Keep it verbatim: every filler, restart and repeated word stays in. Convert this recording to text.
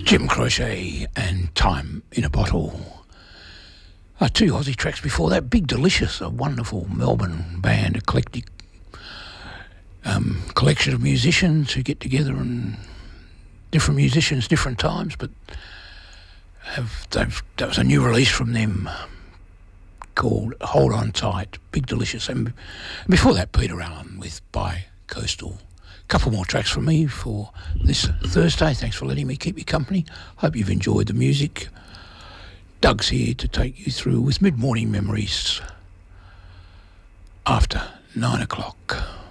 Jim Croce and Time in a Bottle. Uh, two Aussie tracks before that. Big Delicious, a wonderful Melbourne band, eclectic um, collection of musicians who get together, and different musicians, different times, but have they've, that was a new release from them called Hold On Tight, Big Delicious. And before that, Peter Allen with By Coastal. A couple more tracks from me for this Thursday. Thanks for letting me keep you company. Hope you've enjoyed the music. Doug's here to take you through with mid-morning memories after nine o'clock.